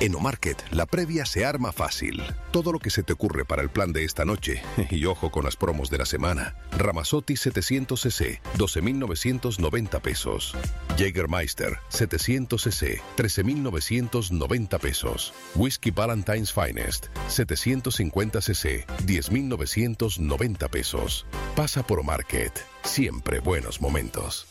En Omarket, la previa se arma fácil. Todo lo que se te ocurre para el plan de esta noche. Y ojo con las promos de la semana. Ramazotti 700cc, 12.990 pesos. Jägermeister 700cc, 13.990 pesos. Whisky Valentine's Finest 750cc, 10.990 pesos. Pasa por Omarket. Siempre buenos momentos.